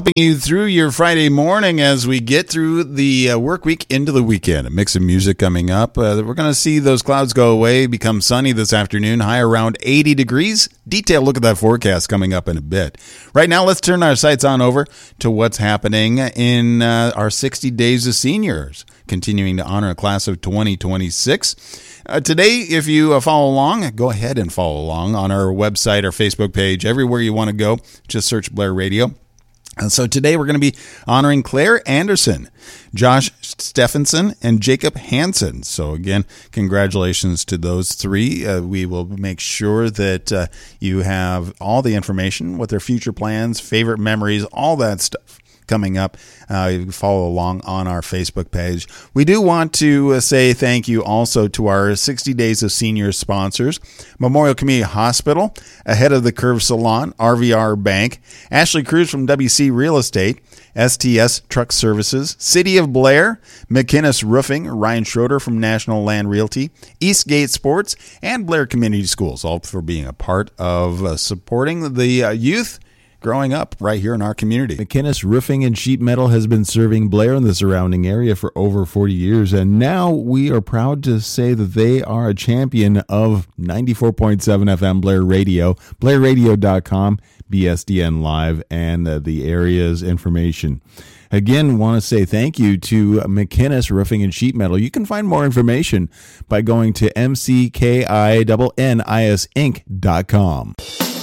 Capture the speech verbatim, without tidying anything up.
helping you through your Friday morning as we get through the uh, work week into the weekend. A mix of music coming up. Uh, we're going to see those clouds go away, become sunny this afternoon, high around eighty degrees. Detailed look at that forecast coming up in a bit. Right now, let's turn our sights on over to what's happening in uh, our sixty Days of Seniors, continuing to honor a class of twenty twenty-six. Uh, today, if you uh, follow along, go ahead and follow along on our website, our Facebook page, everywhere you want to go. Just search Blair Radio. And so today we're going to be honoring Claire Anderson, Josh Stephenson, and Jacob Hansen. So again, congratulations to those three. Uh, we will make sure that uh, you have all the information, what their future plans, favorite memories, all that stuff coming up. Uh, you can follow along on our Facebook page. We do want to uh, say thank you also to our sixty Days of Seniors sponsors: Memorial Community Hospital, Ahead of the Curve Salon, R V R Bank, Ashley Cruz from W C Real Estate, S T S Truck Services, City of Blair, McInnes Roofing, Ryan Schroeder from National Land Realty, Eastgate Sports, and Blair Community Schools, all for being a part of uh, supporting the uh, youth growing up right here in our community. McInnes Roofing and Sheet Metal has been serving Blair and the surrounding area for over forty years, and now we are proud to say that they are a champion of ninety-four point seven F M Blair Radio, blair radio dot com, B S D N Live, and uh, the area's information. Again, want to say thank you to McInnes Roofing and Sheet Metal. You can find more information by going to M C K I N N I S Inc dot com.